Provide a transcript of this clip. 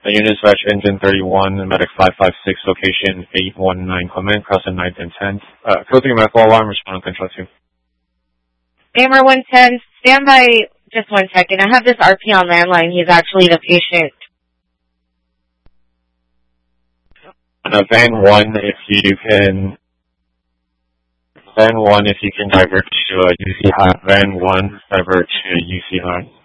Unit dispatch engine 31, medic 556, location 819, Clement, crossing 9th and 10th. Code 3 medical alarm, respond on control 2. AMR 110, stand by just 1 second. I have this RP on landline. He's actually the patient. Van 1, if you can divert to UC High. Van 1, divert to UC High.